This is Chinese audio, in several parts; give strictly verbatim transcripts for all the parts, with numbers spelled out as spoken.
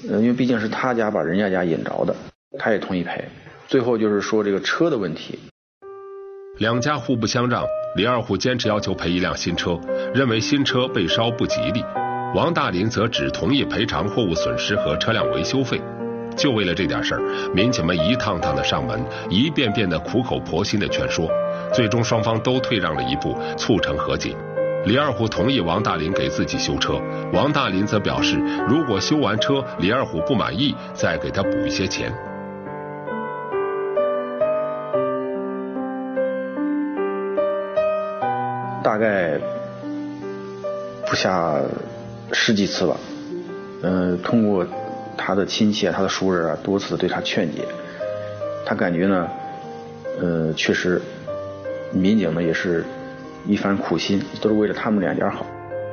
呃，因为毕竟是他家把人家家引着的，他也同意赔。最后就是说这个车的问题， 两家互不相让，李二虎坚持要求赔一辆新车，认为新车被烧不吉利。王大林则只同意赔偿货物损失和车辆维修费。就为了这点事儿，民警们一趟趟的上门，一遍遍的苦口婆心的劝说，最终双方都退让了一步，促成和解。李二虎同意王大林给自己修车，王大林则表示，如果修完车李二虎不满意，再给他补一些钱。 大概不下十几次吧，嗯、呃，通过他的亲戚啊、他的熟人啊，多次对他劝解，他感觉呢，呃，确实，民警呢也是一番苦心，都是为了他们两家好。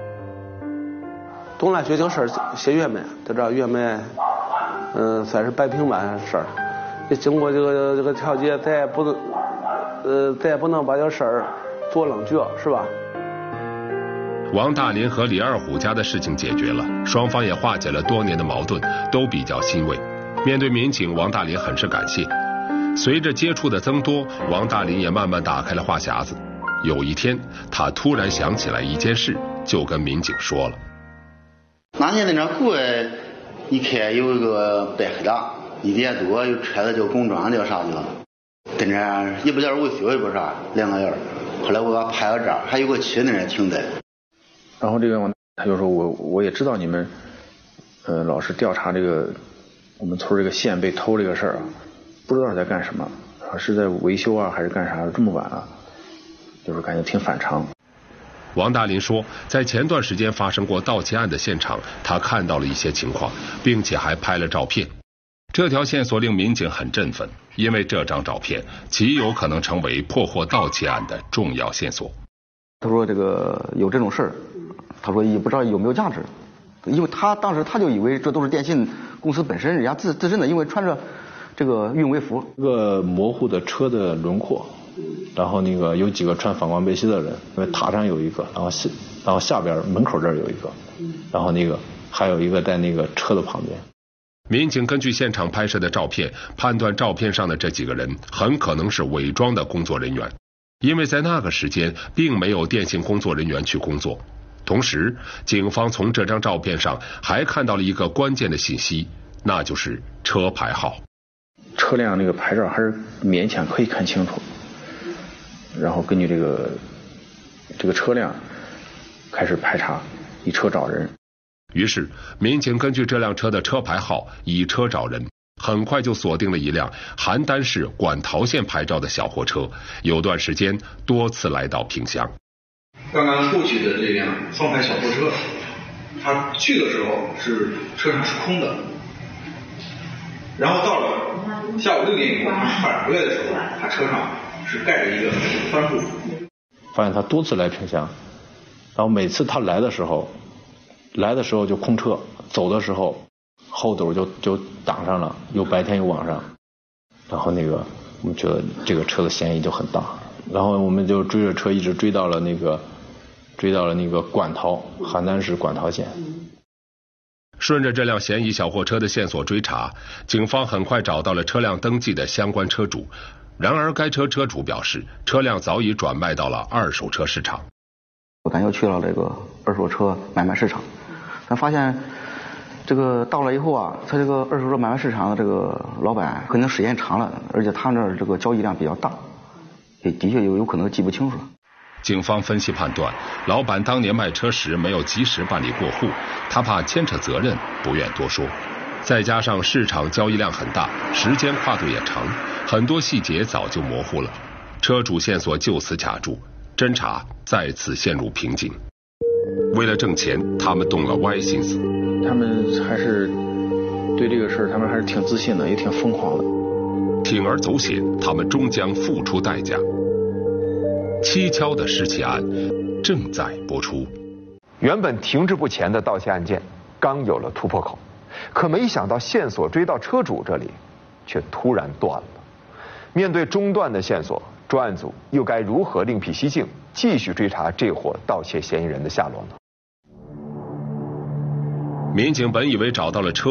东来决定事儿写月门，在这月门，嗯、呃，算是摆平吧事儿。也经过这个这个调解，咱也不能，呃，咱也不能把这事儿做冷决，是吧？ 王大林和李二虎家的事情解决了，双方也化解了多年的矛盾，都比较欣慰。面对民警，王大林很是感谢。随着接触的增多，王大林也慢慢打开了话匣子。有一天，他突然想起来一件事，就跟民警说了。 那年那张锅一开有一个白黑的，一点多有车子叫工装叫啥的，跟着也不叫维修也不啥，两个人。后来我把拍到这儿，还有个车在那停的。 然后这个他就说我我也知道你们，呃，老是调查这个我们村这个线被偷这个事儿啊，不知道在干什么，是在维修啊还是干啥？这么晚了，就是感觉挺反常。 王大林说，在前段时间发生过盗窃案的现场，他看到了一些情况，并且还拍了照片。这条线索令民警很振奋，因为这张照片极有可能成为破获盗窃案的重要线索。 他说这个有这种事儿，他说也不知道有没有价值，因为他当时他就以为这都是电信公司本身人家自自身的，因为穿着这个运维服。 一个模糊的车的轮廓，然后那个有几个穿反光背心的人，因为塔上有一个，然后下然后下边门口这儿有一个，然后那个还有一个在那个车的旁边。 民警根据现场拍摄的照片，判断照片上的这几个人很可能是伪装的工作人员，因为在那个时间并没有电信工作人员去工作。同时，警方从这张照片上还看到了一个关键的信息，那就是车牌号。 车辆那个牌照还是勉强可以看清楚，然后根据这个这个车辆开始排查，以车找人。 于是，民警根据这辆车的车牌号以车找人，很快就锁定了一辆邯郸市管陶县牌照的小货车，有段时间多次来到萍乡。 刚刚过去的这辆双排小货车，它去的时候是车上是空的，然后到了下午六点以后，它返回来的时候，它车上是盖着一个帆布。 发现他多次来萍乡，然后每次他来的时候。来的时候就空车，走的时候后斗就就挡上了，有白天有晚上，然后那个我们觉得这个车的嫌疑就很大，然后我们就追着车一直追到了那个追到了那个管陶，邯郸市管陶县。 顺着这辆嫌疑小货车的线索追查，警方很快找到了车辆登记的相关车主，然而该车车主表示，车辆早已转卖到了二手车市场。 我咱又去了这个二手车买卖市场，咱发现这个到了以后啊，他这个二手车买卖市场的这个老板可能时间长了，而且他那儿这个交易量比较大，也的确有有可能记不清楚。 警方分析判断，老板当年卖车时没有及时办理过户，他怕牵扯责任，不愿多说。再加上市场交易量很大，时间跨度也长，很多细节早就模糊了，车主线索就此卡住，侦查再次陷入瓶颈。为了挣钱，他们动了歪心思。 他们还是对这个事儿，他们还是挺自信的，也挺疯狂的。 铤而走险，他们终将付出代价。蹊跷的失窃案正在播出。 原本停滞不前的盗窃案件刚有了突破口，可没想到线索追到车主这里，却突然断了。面对中断的线索，专案组又该如何另辟蹊径，继续追查这伙盗窃嫌疑人的下落呢？ 民警本以为找到了车